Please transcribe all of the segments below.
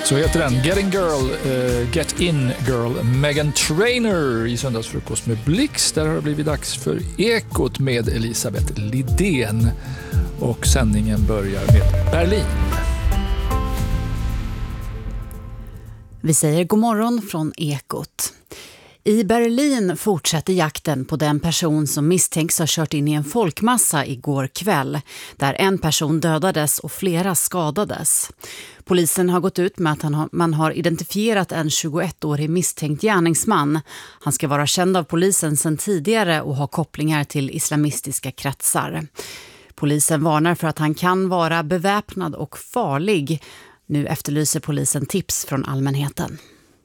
Så heter den. Get In Girl. Meghan Trainor i Söndagsfrukost med Blix. Där har det blivit dags för Ekot med Elisabeth Lidén. Och sändningen börjar med Berlin. Vi säger god morgon från Ekot. I Berlin fortsätter jakten på den person som misstänks ha kört in i en folkmassa igår kväll, där en person dödades och flera skadades. Polisen har gått ut med att man har identifierat en 21-årig misstänkt gärningsman. Han ska vara känd av polisen sedan tidigare och ha kopplingar till islamistiska kretsar. Polisen varnar för att han kan vara beväpnad och farlig. Nu efterlyser polisen tips från allmänheten.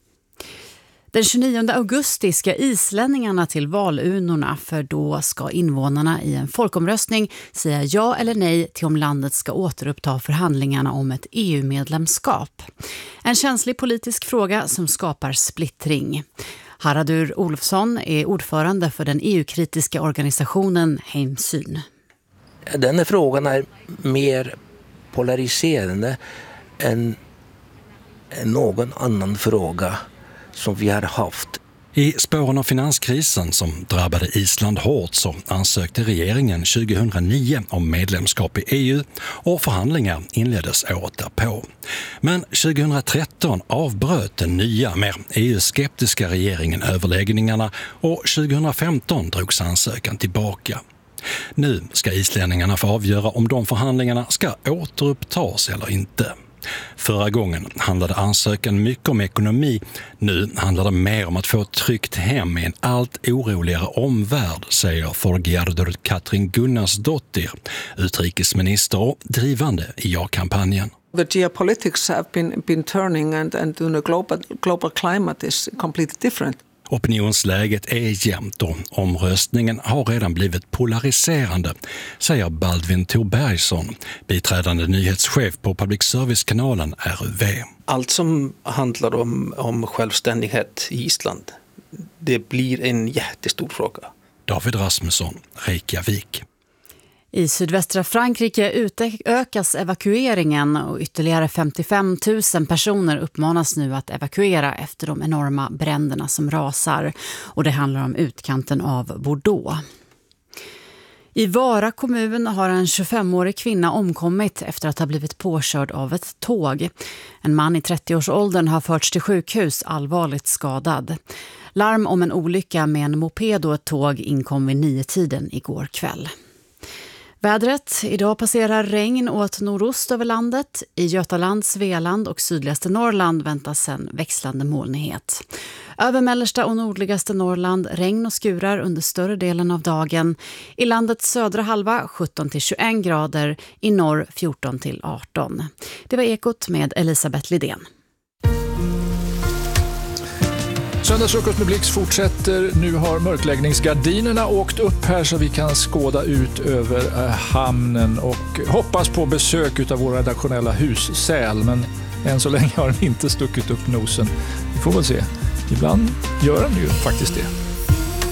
Den 29 augusti ska islänningarna till valurnorna, för då ska invånarna i en folkomröstning säga ja eller nej till om landet ska återuppta förhandlingarna om ett EU-medlemskap. En känslig politisk fråga som skapar splittring. Haraldur Olofsson är ordförande för den EU-kritiska organisationen Heimsyn. Den här frågan är mer polariserande än någon annan fråga som vi har haft. I spåren av finanskrisen som drabbade Island hårt så ansökte regeringen 2009 om medlemskap i EU och förhandlingar inleddes året därpå. Men 2013 avbröt den nya, mer EU-skeptiska regeringen överläggningarna och 2015 drogs ansökan tillbaka. Nu ska islänningarna få avgöra om de förhandlingarna ska återupptas eller inte. Förra gången handlade ansökan mycket om ekonomi. Nu handlar det mer om att få ett tryggt hem i en allt oroligare omvärld, säger Þorgerður Katrín Gunnarsdóttir, utrikesminister och drivande i ja-kampanjen. The geopolitics have been turning and the global climate is completely different. Opinionsläget är jämnt och omröstningen har redan blivit polariserande, säger Baldvin Thorbergsson, biträdande nyhetschef på public service-kanalen RUV. Allt som handlar om självständighet i Island, det blir en jättestor fråga. David Rasmusson, Reykjavik. I sydvästra Frankrike utökas evakueringen och ytterligare 55 000 personer uppmanas nu att evakuera efter de enorma bränderna som rasar. Och det handlar om utkanten av Bordeaux. I Vara kommun har en 25-årig kvinna omkommit efter att ha blivit påkörd av ett tåg. En man i 30-årsåldern har förts till sjukhus allvarligt skadad. Larm om en olycka med en moped och ett tåg inkom vid 9-tiden igår kväll. Vädret. Idag passerar regn åt nordost över landet. I Götaland, Svealand och sydligaste Norrland väntas en växlande molnighet. Över mellersta och nordligaste Norrland regn och skurar under större delen av dagen. I landets södra halva 17-21 grader, i norr 14-18. Det var Ekot med Elisabeth Lidén. Söndagsfrukost med Blix fortsätter. Nu har mörkläggningsgardinerna åkt upp här så vi kan skåda ut över hamnen och hoppas på besök av vår redaktionella hussäl. Men än så länge har den inte stuckit upp nosen. Vi får väl se. Ibland gör den ju faktiskt det.